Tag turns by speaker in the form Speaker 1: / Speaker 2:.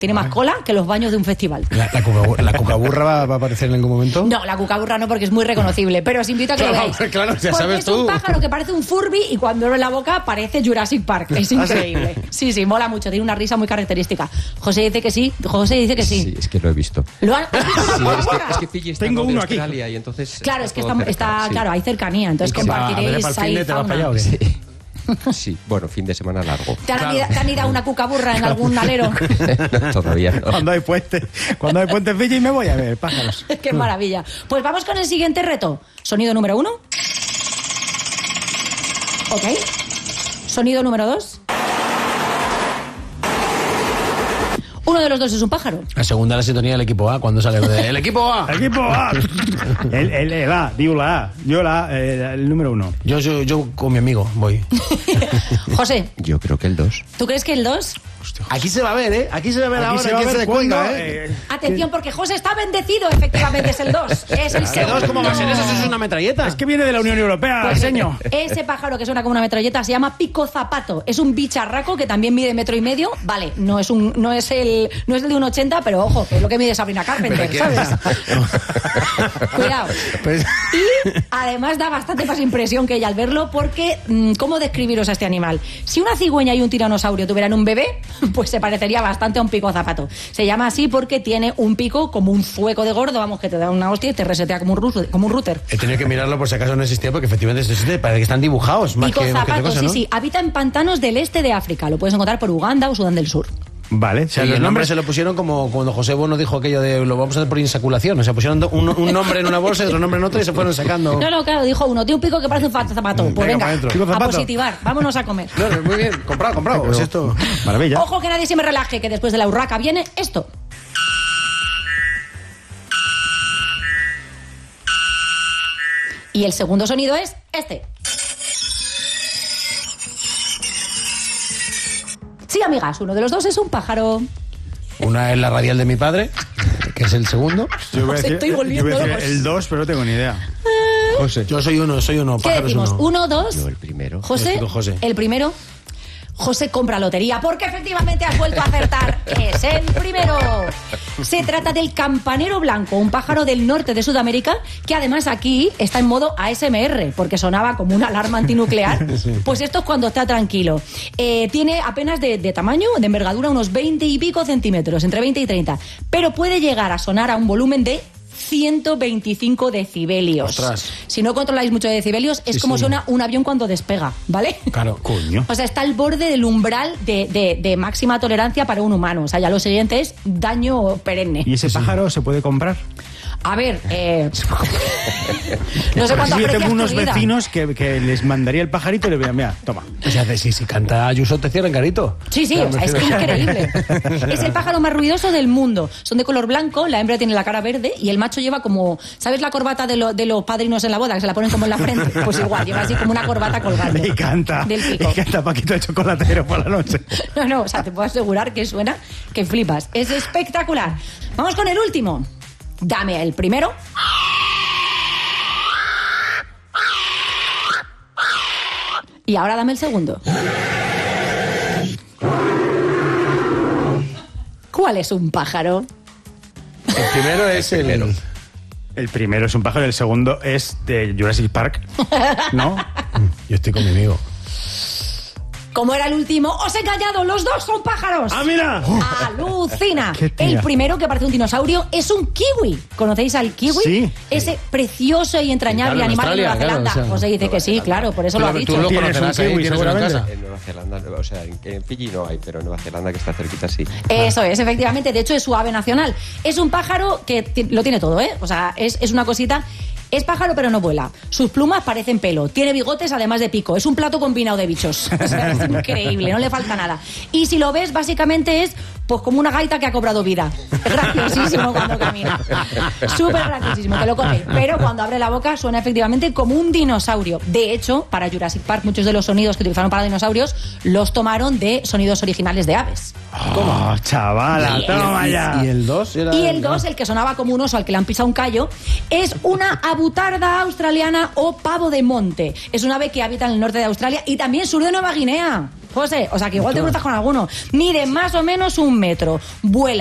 Speaker 1: Tiene más cola que los baños de un festival.
Speaker 2: ¿La cucaburra va a aparecer en algún momento?
Speaker 1: No, la cucaburra no, porque es muy reconocible, pero os invito a que lo veáis.
Speaker 2: Claro, ya
Speaker 1: porque
Speaker 2: sabes
Speaker 1: es
Speaker 2: tú.
Speaker 1: un pájaro que parece un Furby y cuando abre la boca parece Jurassic Park. Es increíble. Sí, mola mucho, tiene una risa muy característica. José dice que sí.
Speaker 3: Sí, es que lo he visto.
Speaker 1: ¿Lo has visto?
Speaker 3: Sí, es que Fiji está
Speaker 2: Tengo
Speaker 3: en
Speaker 2: uno aquí.
Speaker 3: Australia y entonces...
Speaker 1: Claro, es que
Speaker 3: todo cerca, sí.
Speaker 1: claro, hay cercanía, entonces compartiréis ahí fauna.
Speaker 3: Sí, bueno, fin de semana largo.
Speaker 1: ¿Te han ido a una cucaburra en algún alero?
Speaker 3: No, todavía no.
Speaker 2: Cuando hay puente en Fiji me voy a ver pájaros.
Speaker 1: Qué maravilla. Pues vamos con el siguiente reto. Sonido número 1. Ok. Sonido número 2. Uno de los dos es un pájaro.
Speaker 2: La segunda la sintonía del equipo A, cuando sale el equipo A. ¡El equipo A! El A, digo la A. Yo el número 1. Yo con mi amigo voy.
Speaker 1: José.
Speaker 3: Yo creo que el 2.
Speaker 1: ¿Tú crees que el 2?
Speaker 2: Aquí se va a ver, ¿eh? Aquí se va a ver ahora quién se cuelga, ¿eh?
Speaker 1: Atención, porque José está bendecido, efectivamente, es el 2. Es el segundo.
Speaker 2: ¿El 2 cómo va a ser eso? Eso es una metralleta. Es que viene de la Unión Europea,
Speaker 1: Pues
Speaker 2: señor.
Speaker 1: Ese pájaro que suena como una metralleta se llama pico zapato. Es un bicharraco que también mide 1,5 metros. Vale, no es el de 1,80, pero ojo, que es lo que mide Sabrina Carpenter, ¿sabes? Cuidado.
Speaker 2: Pues...
Speaker 1: Y además da bastante más impresión que ella al verlo, porque ¿cómo describiros a este animal? Si una cigüeña y un tiranosaurio tuvieran un bebé, pues se parecería bastante a un pico zapato. Se llama así porque tiene un pico como un zueco de gordo, vamos, que te da una hostia y te resetea como un router.
Speaker 2: He tenido que mirarlo por si acaso no existía, porque efectivamente existe, parece que están dibujados más
Speaker 1: pico
Speaker 2: que
Speaker 1: zapato,
Speaker 2: otra cosa, ¿no?
Speaker 1: sí. Habita en pantanos del este de África. Lo puedes encontrar por Uganda o Sudán del Sur.
Speaker 2: Vale, o sea, los nombres se lo pusieron como cuando José Bono dijo aquello de lo vamos a hacer por insaculación. O sea, pusieron un nombre en una bolsa y otro nombre en otra y se fueron sacando.
Speaker 1: No, claro, dijo uno, tiene un pico que parece un zapato. Pues venga, a positivar, vámonos a comer.
Speaker 2: No, muy bien, comprado. Pero... Es esto, maravilla.
Speaker 1: Ojo que nadie se me relaje, que después de la urraca viene esto. Y el segundo sonido es este. Sí, amigas, uno de los dos es un pájaro.
Speaker 2: Una es la radial de mi padre, que es el segundo.
Speaker 1: Yo voy a decir
Speaker 2: el 2, pero no tengo ni idea. José. Yo soy uno,
Speaker 1: ¿Qué decimos? ¿1, 2?
Speaker 3: Yo el primero.
Speaker 1: José, el primero. José compra lotería, porque efectivamente has vuelto a acertar. Es el primero. Se trata del campanero blanco, un pájaro del norte de Sudamérica, que además aquí está en modo ASMR, porque sonaba como una alarma antinuclear. Sí. Pues esto es cuando está tranquilo. Tiene apenas de tamaño, de envergadura, unos 20 y pico centímetros, entre 20 y 30, pero puede llegar a sonar a un volumen de 125 decibelios.
Speaker 2: Ostras.
Speaker 1: Si no controláis mucho de decibelios, es como suena un avión cuando despega, ¿vale?
Speaker 2: Claro, coño.
Speaker 1: O sea, está al borde del umbral de máxima tolerancia para un humano. O sea, ya lo siguiente es daño perenne.
Speaker 2: ¿Y ese pájaro se puede comprar?
Speaker 1: A ver, no sé cuánto aprecias tu vida.
Speaker 2: Yo tengo unos vecinos que les mandaría el pajarito y le diría, mira, toma. O sea, si canta Ayuso te cierran carito.
Speaker 1: Sí, o sea, es increíble. Es el pájaro más ruidoso del mundo. Son de color blanco, la hembra tiene la cara verde y el macho lleva como, ¿sabes la corbata de los padrinos en la boda? Que se la ponen como en la frente. Pues igual, lleva así como una corbata colgando.
Speaker 2: Y canta.
Speaker 1: Del pico.
Speaker 2: Y canta Paquito el chocolatero por la noche.
Speaker 1: No, o sea, te puedo asegurar que suena que flipas. Es espectacular. Vamos con el último. Dame el primero. Y ahora dame el segundo. ¿Cuál es un pájaro?
Speaker 2: El primero es el primero es un pájaro y el segundo es de Jurassic Park. ¿No? Yo estoy con mi amigo.
Speaker 1: Como era el último, os he callado, los dos son pájaros.
Speaker 2: ¡Ah, mira!
Speaker 1: ¡Alucina! El primero, que parece un dinosaurio, es un kiwi. ¿Conocéis al kiwi?
Speaker 2: Sí.
Speaker 1: Ese precioso y entrañable animal de Nueva Zelanda.
Speaker 2: Claro,
Speaker 1: José dice que sí, claro, por eso lo ha dicho.
Speaker 2: Tú lo conocerás,
Speaker 3: un
Speaker 2: kiwi, seguramente.
Speaker 3: En Nueva Zelanda, o sea, en Fiji no hay, pero en Nueva Zelanda, que está cerquita, sí.
Speaker 1: Eso es, efectivamente. De hecho, es su ave nacional. Es un pájaro que lo tiene todo, ¿eh? O sea, es una cosita... Es pájaro pero no vuela. Sus plumas parecen pelo. Tiene bigotes además de pico. Es un plato combinado de bichos. O sea, es increíble, no le falta nada. Y si lo ves, básicamente es pues como una gaita que ha cobrado vida. Es graciosísimo cuando camina. Súper graciosísimo, te lo comes. Pero cuando abre la boca suena efectivamente como un dinosaurio. De hecho, para Jurassic Park, muchos de los sonidos que utilizaron para dinosaurios los tomaron de sonidos originales de aves.
Speaker 2: ¡Oh, chavala! ¡Toma ya! ¿Y el 2?
Speaker 1: Y el 2, el que sonaba como un oso al que le han pisado un callo, es una abutarda australiana o pavo de monte. Es un ave que habita en el norte de Australia y también sur de Nueva Guinea. José, o sea que igual te cruzas con alguno. Mide más o menos 1 metro. Vuela